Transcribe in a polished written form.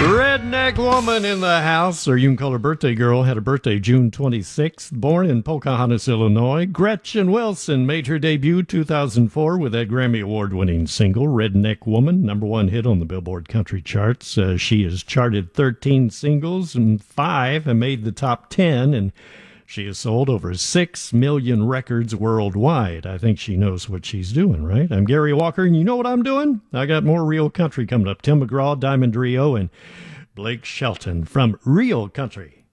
Redneck woman in the house, or you can call her birthday girl, had a birthday June 26th, born in Pocahontas, Illinois. Gretchen Wilson made her debut 2004 with that Grammy Award-winning single, Redneck Woman, #1 hit on the Billboard country charts. She has charted 13 singles, and 5 have made the top 10, and she has sold over 6 million records worldwide. I think she knows what she's doing, right? I'm Gary Walker, and you know what I'm doing? I got more real country coming up. Tim McGraw, Diamond Rio, and Blake Shelton from Real Country.